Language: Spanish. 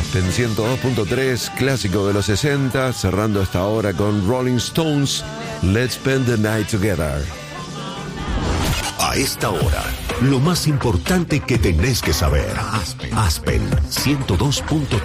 Aspen 102.3, clásico de los 60, cerrando esta hora con Rolling Stones, Let's Spend the Night Together. A esta hora, lo más importante que tenés que saber. Aspen 102.3.